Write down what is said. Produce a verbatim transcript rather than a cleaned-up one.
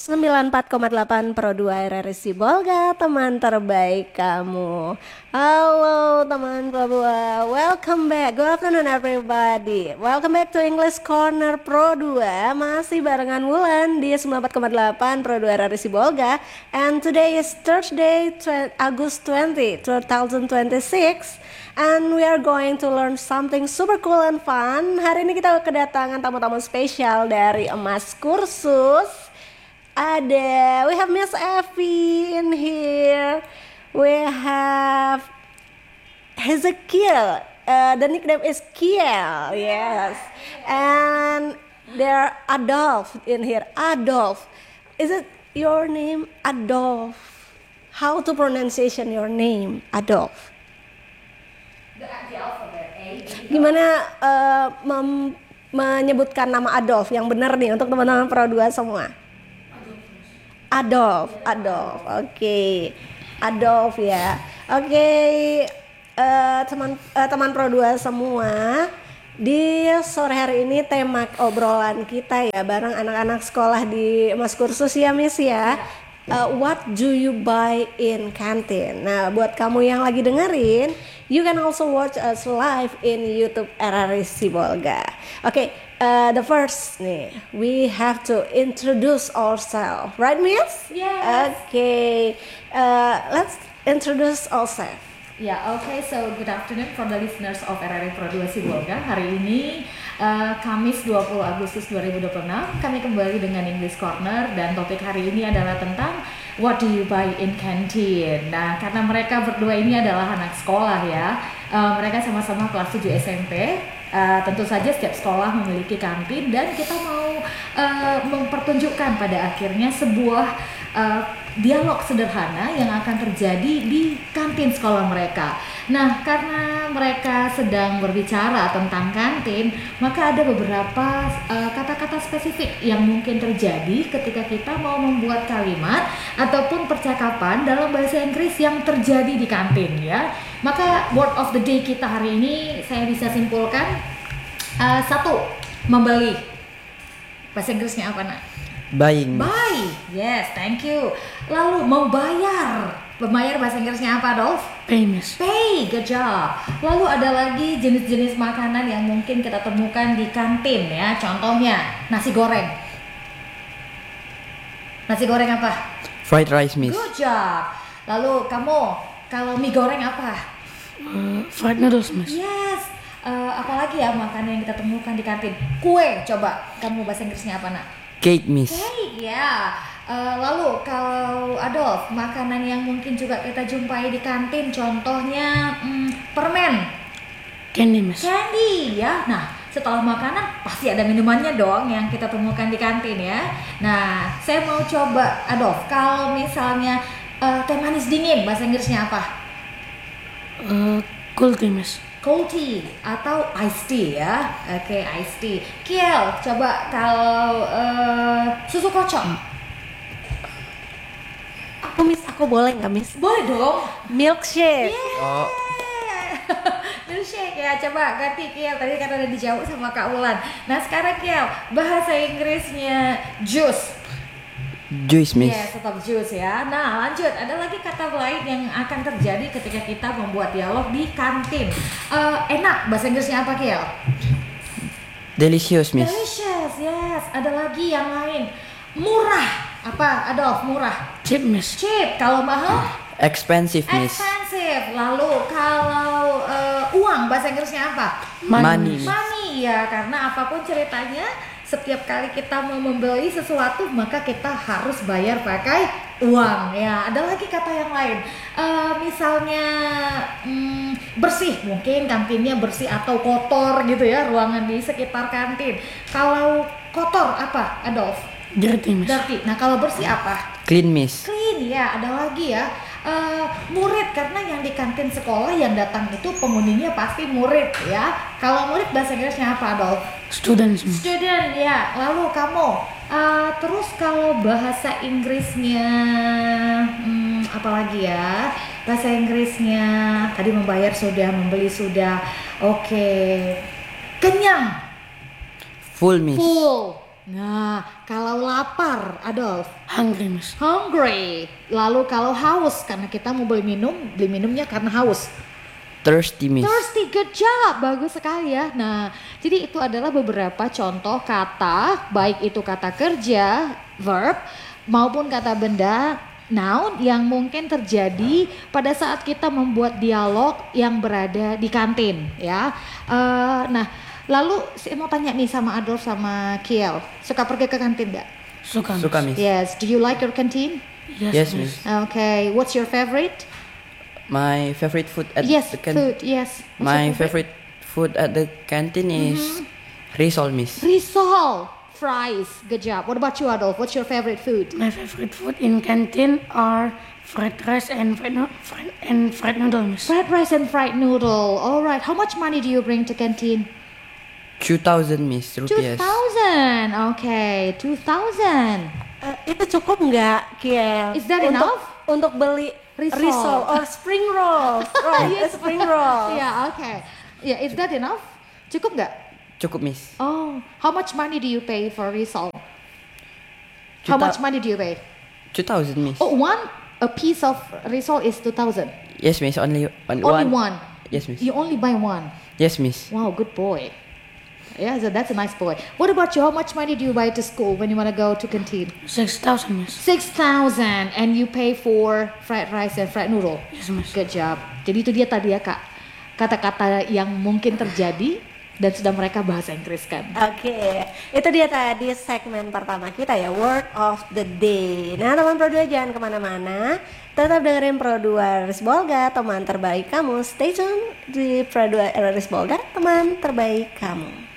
sembilan puluh empat koma delapan Pro dua R R I Sibolga, teman terbaik kamu. Halo teman Pro dua, welcome back. Good afternoon everybody. Welcome back to English Corner Pro dua. Masih barengan Wulan di sembilan puluh empat koma delapan Pro dua R R I Sibolga. And today is Thursday, August twentieth, twenty twenty-six. And we are going to learn something super cool and fun. Hari ini kita kedatangan tamu-tamu spesial dari Emas Kursus. Ada, we have Miss Effie in here. We have Hezekiel. Uh, the nickname is Kiel. Yes. And there Adolf in here. Adolf. Is it your name, Adolf? How to pronunciation your name, Adolf? The, the alphabet A. Gimana uh, mem- menyebutkan nama Adolf yang benar nih untuk teman-teman Pro dua semua? Adolf, Adolf, oke, okay. Adolf ya, oke, okay. uh, teman uh, teman Pro dua semua, di sore hari ini tema obrolan kita ya bareng anak-anak sekolah di Emas Kursus ya Miss ya. Uh, what do you buy in canteen? Nah, buat kamu yang lagi dengerin, you can also watch us live in YouTube R R I Sibolga. Oke, okay, uh, the first nih, we have to introduce ourselves, right, Miss? Yes. Okay, uh, let's introduce ourselves. Ya, yeah, oke. Okay, so good afternoon for the listeners of R R I Pro dua Sibolga. Hari ini uh, Kamis dua puluh Agustus dua ribu dua puluh enam, kami kembali dengan English Corner dan topik hari ini adalah tentang what do you buy in canteen. Nah, karena mereka berdua ini adalah anak sekolah ya. Uh, mereka sama-sama kelas tujuh S M P. Uh, tentu saja setiap sekolah memiliki kantin dan kita mau uh, mempertunjukkan pada akhirnya sebuah uh, dialog sederhana yang akan terjadi di kantin sekolah mereka. Nah, karena mereka sedang berbicara tentang kantin, maka ada beberapa uh, kata-kata spesifik yang mungkin terjadi ketika kita mau membuat kalimat ataupun percakapan dalam bahasa Inggris yang terjadi di kantin ya. Maka word of the day kita hari ini saya bisa simpulkan uh, satu, membeli. Bahasa Inggrisnya apa nak? Buying. Buy, yes, thank you. Lalu membayar, membayar bahasa Inggrisnya apa, Dolph? Pay, Miss. Pay, good job. Lalu ada lagi jenis-jenis makanan yang mungkin kita temukan di kantin ya. Contohnya nasi goreng. Nasi goreng apa? Fried rice, Miss. Good job. Lalu kamu kalau mie goreng apa? Uh, fried noodles, Miss. Yes. Uh, apalagi ya makanan yang kita temukan di kantin? Kue, coba. Kamu bahasa Inggrisnya apa, nak? Cake, Miss. Cake, ya. Uh, lalu kalau Adolf, makanan yang mungkin juga kita jumpai di kantin, contohnya hmm, permen. Candy, Miss. Candy, ya. Nah, setelah makanan pasti ada minumannya dong yang kita temukan di kantin ya. Nah, saya mau coba Adolf, kalau misalnya uh, teh manis dingin, bahasa Inggrisnya apa? Uh, cool tea, Miss. Cold tea atau iced tea ya. Oke, okay, iced tea. Kiel, coba kalau uh, susu kocok. Aku Miss, aku boleh nggak Miss? Boleh dong. Milkshake. Yeah. Oh. Milkshake ya, coba ganti Kiel. Tadi kan udah dijawab sama Kak Ulan. Nah sekarang Kiel, bahasa Inggrisnya juice. Juice, Miss. Yes, tetap juice ya. Nah lanjut, ada lagi kata lain yang akan terjadi ketika kita membuat dialog di kantin. Uh, enak, bahasa Inggrisnya apa Kiel? Delicious, Miss. Delicious, yes. Ada lagi yang lain. Murah. Apa, Adolf? Murah. Cheap, Miss. Cheap. Kalau mahal? Expensive, Miss. Expensive. Lalu kalau uh, uang, bahasa Inggrisnya apa? Money, Miss. Money ya, karena apapun ceritanya, setiap kali kita mau membeli sesuatu maka kita harus bayar pakai uang ya. Ada lagi kata yang lain, uh, misalnya hmm, bersih, mungkin kantinnya bersih atau kotor gitu ya, ruangan di sekitar kantin. Kalau kotor apa, Adolf? Dirty, Miss. Dirty. Nah kalau bersih apa? Clean, Miss. Clean ya. Ada lagi ya, uh, murid, karena yang di kantin sekolah yang datang itu penghuninya pasti murid ya. Kalau murid bahasa Inggrisnya apa, Adolf? Students, Miss. Student ya. Lalu kamu uh, terus kalau bahasa Inggrisnya hmm, apa lagi ya? Bahasa Inggrisnya tadi membayar sudah, membeli sudah. Oke. Kenyang. Full, Miss. Full. Nah, kalau lapar, Adolf. Hungry, Miss. Hungry. Lalu kalau haus, karena kita mau beli minum, beli minumnya karena haus. Thirsty, Miss. Thirsty, good job, bagus sekali ya. Nah, jadi itu adalah beberapa contoh kata, baik itu kata kerja, verb, maupun kata benda, noun, yang mungkin terjadi pada saat kita membuat dialog yang berada di kantin, ya. Eh, nah, lalu saya mau tanya nih sama Adolf sama Kiel, suka pergi ke kantin nggak? Suka, Miss. Suka, Miss. Yes, do you like your canteen? Yes, Miss. Okay, what's your favorite? My favorite food at Yes, the canteen. food, yes. What's My your favorite food at the canteen is risol, Miss. Risol, fries, good job. What about you, Adolf? What's your favorite food? My favorite food in canteen are fried rice and fried, no- fried and fried noodle, Miss. Fried rice and fried noodle. All right. How much money do you bring to canteen? Two thousand, Miss. Two Rupiahs. thousand. Okay, two thousand. Eh, itu cukup nggak, Kiel? Is that untuk, enough? Untuk beli Risol. risol or spring roll, right? a spring roll. Yeah. Okay. Yeah. Is that enough? Cukup nggak? Cukup, Miss. Oh, how much money do you pay for risol? How Two much thou- money do you pay? Two thousand, Miss. Oh, one a piece of risol is two thousand. Yes, Miss. Only on Only one. one. Yes, Miss. You only buy one. Yes, Miss. Wow, good boy. Yeah, so that's a nice boy. What about you? How much money do you buy to school when you want to go to canteen? Six thousand, Miss. Six thousand, and you pay for fried rice and fried noodle. Yes, Miss. Good job. Jadi itu dia tadi ya kak, kata-kata yang mungkin terjadi dan sudah mereka bahasa Inggris kan. Oke, itu dia tadi segmen pertama kita ya, Word of the Day. Nah teman Pro dua jangan kemana-mana, tetap dengerin Pro dua R R S Bolga, teman terbaik kamu. Stay tune di Pro dua R R S Bolga, teman terbaik kamu.